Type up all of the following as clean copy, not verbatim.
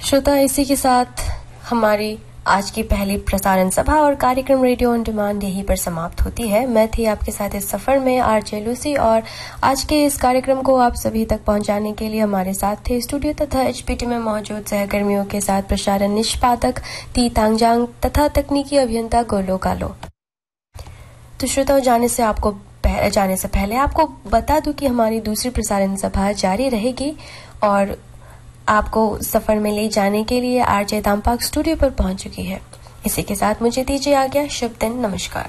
श्रोता, इसी के साथ हमारी आज की पहली प्रसारण सभा और कार्यक्रम रेडियो ऑन डिमांड यहीं पर समाप्त होती है। मैं थी आपके साथ इस सफर में आरजे लूसी, और आज के इस कार्यक्रम को आप सभी तक पहुंचाने के लिए हमारे साथ थे स्टूडियो तथा एचपीटी में मौजूद सहकर्मियों के साथ प्रसारण निष्पादक टी तांगजांग तथा तकनीकी अभियंता गोलो कालो। तो श्रोताओं, जाने से पहले आपको बता दूं कि हमारी दूसरी प्रसारण सभा जारी रहेगी और आपको सफर में ले जाने के लिए आरजे तामपाक स्टूडियो पर पहुंच चुकी है। इसी के साथ मुझे दीजिए आज्ञा। शुभ दिन, नमस्कार।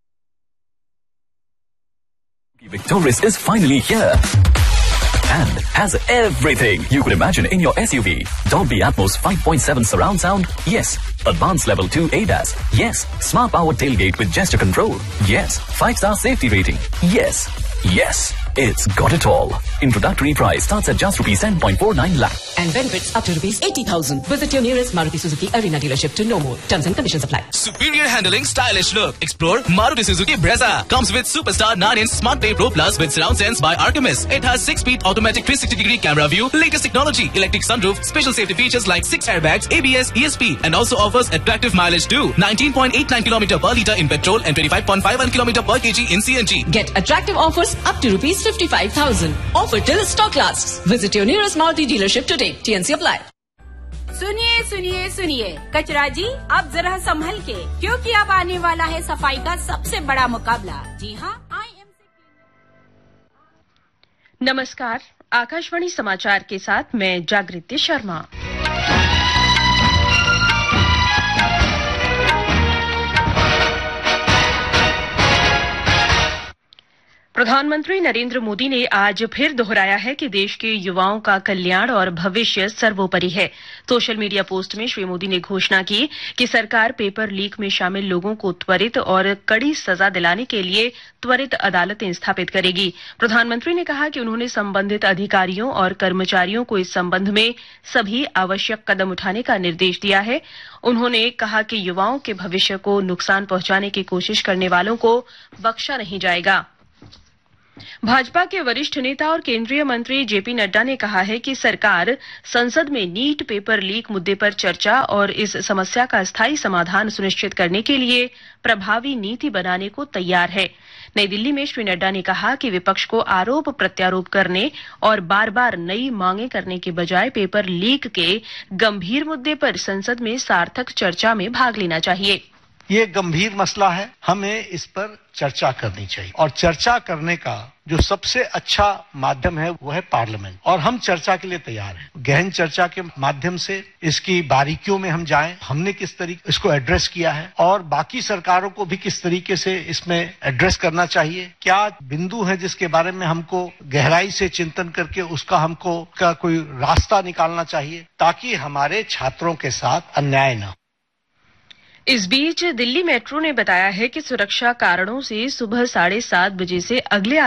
Victoris is finally here and has everything you could imagine in your SUV. Dolby Atmos 5.7 surround sound, yes. Advanced level 2 ADAS, yes. Smart powered tailgate with gesture control, yes. 5-star safety rating, yes. Yes, it's got it all. Introductory price starts at just rupees 10.49 lakh. And benefits up to rupees 80,000. Visit your nearest Maruti Suzuki Arena dealership to know more. Terms and conditions apply. Superior handling, stylish look. Explore Maruti Suzuki Brezza. Comes with Superstar 9-inch Smart Play Pro Plus with surround sense by Artemis. It has 6-speed automatic 360-degree camera view, latest technology, electric sunroof, special safety features like 6 airbags, ABS, ESP, and also offers attractive mileage too. 19.89 km per litre in petrol and 25.51 km per kg in CNG. Get attractive offers up to rupees 55,000. Offer till stock lasts. Visit your nearest Maruti dealership today. TNC apply. सुनिए सुनिए सुनिए कचरा जी, अब जरा संभल के, क्योंकि अब आने वाला है सफाई का सबसे बड़ा मुकाबला। जी हाँ, नमस्कार, आकाशवाणी समाचार के साथ मैं जागृति शर्मा। प्रधानमंत्री नरेंद्र मोदी ने आज फिर दोहराया है कि देश के युवाओं का कल्याण और भविष्य सर्वोपरि है। सोशल मीडिया पोस्ट में श्री मोदी ने घोषणा की कि सरकार पेपर लीक में शामिल लोगों को त्वरित और कड़ी सजा दिलाने के लिए त्वरित अदालतें स्थापित करेगी। प्रधानमंत्री ने कहा कि उन्होंने संबंधित अधिकारियों और कर्मचारियों को इस संबंध में सभी आवश्यक कदम उठाने का निर्देश दिया है। उन्होंने कहा कि युवाओं के भविष्य को नुकसान पहुंचाने की कोशिश करने वालों को बख्शा नहीं जाएगा। भाजपा के वरिष्ठ नेता और केंद्रीय मंत्री जेपी नड्डा ने कहा है कि सरकार संसद में नीट पेपर लीक मुद्दे पर चर्चा और इस समस्या का स्थायी समाधान सुनिश्चित करने के लिए प्रभावी नीति बनाने को तैयार है। नई दिल्ली में श्री नड्डा ने कहा कि विपक्ष को आरोप प्रत्यारोप करने और बार बार नई मांगे करने के बजाय पेपर लीक के गंभीर मुद्दे पर संसद में सार्थक चर्चा में भाग लेना चाहिए। ये गंभीर मसला है, हमें इस पर चर्चा करनी चाहिए और चर्चा करने का जो सबसे अच्छा माध्यम है वो है पार्लियामेंट, और हम चर्चा के लिए तैयार हैं। गहन चर्चा के माध्यम से इसकी बारीकियों में हम जाएं, हमने किस तरीके इसको एड्रेस किया है और बाकी सरकारों को भी किस तरीके से इसमें एड्रेस करना चाहिए, क्या बिंदु है जिसके बारे में हमको गहराई से चिंतन करके उसका हमको का कोई रास्ता निकालना चाहिए ताकि हमारे छात्रों के साथ अन्याय न हो। इस बीच दिल्ली मेट्रो ने बताया है कि सुरक्षा कारणों से सुबह 7:30 बजे से अगले